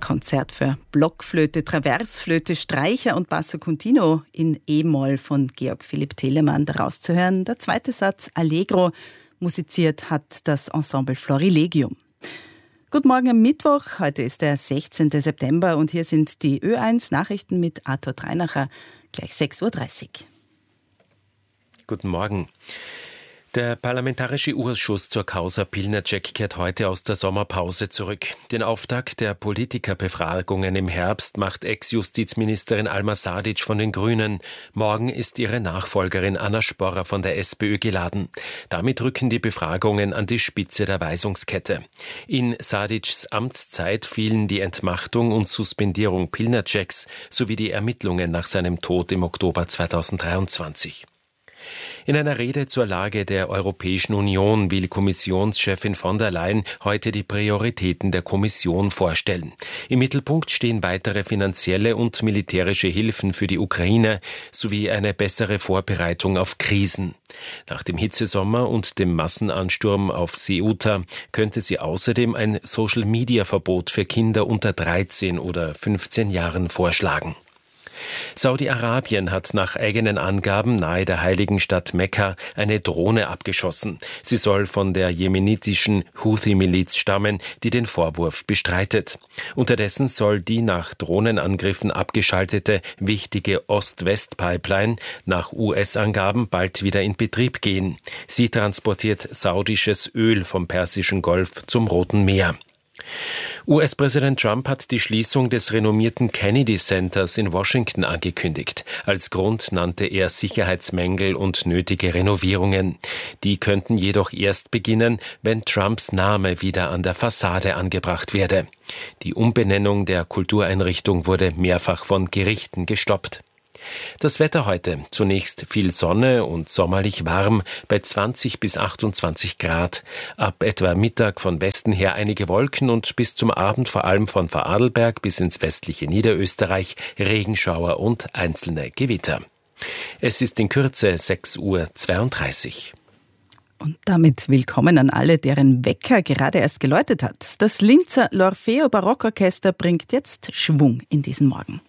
Konzert für Blockflöte, Traversflöte, Streicher und Basso Continuo in E-Moll von Georg Philipp Telemann daraus zu hören. Der zweite Satz Allegro musiziert hat das Ensemble Florilegium. Guten Morgen am Mittwoch, heute ist der 16. September und hier sind die Ö1 Nachrichten mit Arthur Treinacher, gleich 6.30 Uhr. Guten Morgen. Der Parlamentarische Ausschuss zur Causa Pilnacek kehrt heute aus der Sommerpause zurück. Den Auftakt der Politikerbefragungen im Herbst macht Ex-Justizministerin Alma Sadic von den Grünen. Morgen ist ihre Nachfolgerin Anna Sporrer von der SPÖ geladen. Damit rücken die Befragungen an die Spitze der Weisungskette. In Sadics Amtszeit fielen die Entmachtung und Suspendierung Pilnaceks sowie die Ermittlungen nach seinem Tod im Oktober 2023. In einer Rede zur Lage der Europäischen Union will Kommissionschefin von der Leyen heute die Prioritäten der Kommission vorstellen. Im Mittelpunkt stehen weitere finanzielle und militärische Hilfen für die Ukraine sowie eine bessere Vorbereitung auf Krisen. Nach dem Hitzesommer und dem Massenansturm auf Ceuta könnte sie außerdem ein Social-Media-Verbot für Kinder unter 13 oder 15 Jahren vorschlagen. Saudi-Arabien hat nach eigenen Angaben nahe der heiligen Stadt Mekka eine Drohne abgeschossen. Sie soll von der jemenitischen Houthi-Miliz stammen, die den Vorwurf bestreitet. Unterdessen soll die nach Drohnenangriffen abgeschaltete wichtige Ost-West-Pipeline nach US-Angaben bald wieder in Betrieb gehen. Sie transportiert saudisches Öl vom Persischen Golf zum Roten Meer. US-Präsident Trump hat die Schließung des renommierten Kennedy Centers in Washington angekündigt. Als Grund nannte er Sicherheitsmängel und nötige Renovierungen. Die könnten jedoch erst beginnen, wenn Trumps Name wieder an der Fassade angebracht werde. Die Umbenennung der Kultureinrichtung wurde mehrfach von Gerichten gestoppt. Das Wetter heute. Zunächst viel Sonne und sommerlich warm bei 20 bis 28 Grad. Ab etwa Mittag von Westen her einige Wolken und bis zum Abend vor allem von Vorarlberg bis ins westliche Niederösterreich Regenschauer und einzelne Gewitter. Es ist in Kürze 6.32 Uhr. Und damit willkommen an alle, deren Wecker gerade erst geläutet hat. Das Linzer L'Orfeo Barockorchester bringt jetzt Schwung in diesen Morgen.